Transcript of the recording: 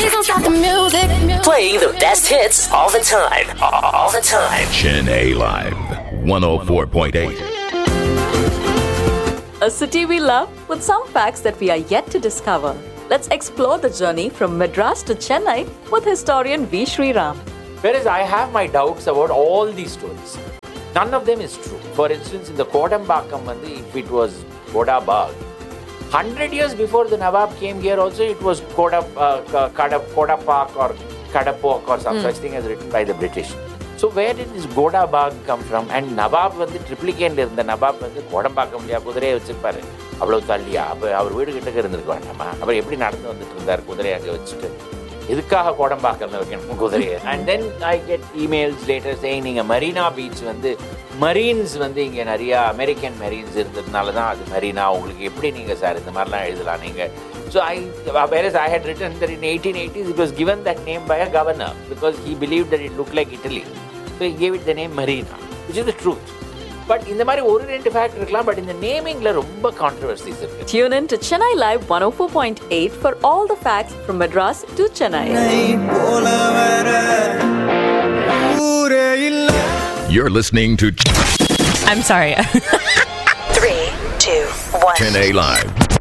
Please don't stop the music. Playing the best hits all the time. All the time. Chennai Live 104.8. A city we love with some facts that we are yet to discover. Let's explore the journey from Madras to Chennai with historian V. Sriram. Whereas I have my doubts about all these stories. None of them is true. For instance, in the Kodambakkam, if it was Kodabag, 100 years before the Nawab came here also, it was Kodapak or Kadapok or some such thing as written by the British. So where did this Godabag come from? And Nawab triplicate இருந்த Nawab Kodambakkam குதிரையை வச்சிருப்பாரு. அவ்வளவு தள்ளியா? அப்போ அவர் வீடு கிட்ட இருந்திருக்க வேண்டாமா? அவர் எப்படி நடந்து வந்துட்டு இருந்தார் குதிரையை அங்கே வச்சுட்டு? எதுக்காக கோடம்பாக்கம்ல வைக்கணும் குதிரையை? And then I get emails later saying நீங்கள் மரீனா பீச் மரீன்ஸ் இங்கே நிறையா அமெரிக்கன் மெரீன்ஸ் இருந்ததுனால தான் அது மரீனா. உங்களுக்கு எப்படி நீங்கள் சார் இந்த மாதிரிலாம் எழுதலாம் நீங்கள்? So whereas I had written that in 1880s it was given that name by a governor because he believed that it looked like Italy. So he gave it the name Marina, which is the truth. But இந்த மாதிரி ஒரு ரெண்டு fact இருக்கலாம், but இந்த நேமிங்ல ரொம்ப கான்ட்ரோவர்சிஸ் இருக்கு. Tune in to Chennai Live 104.8 for all the facts from Madras to Chennai. You're listening to I'm sorry. 3, 2, 1. Chennai Live